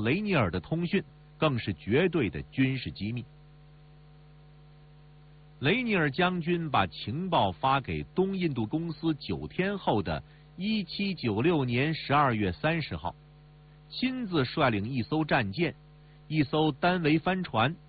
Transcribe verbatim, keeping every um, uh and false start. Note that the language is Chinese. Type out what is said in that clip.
雷尼尔的通讯更是绝对的军事机密。雷尼尔将军把情报发给东印度公司九天后的一七九六年十二月三十号，亲自率领一艘战舰、一艘单桅帆船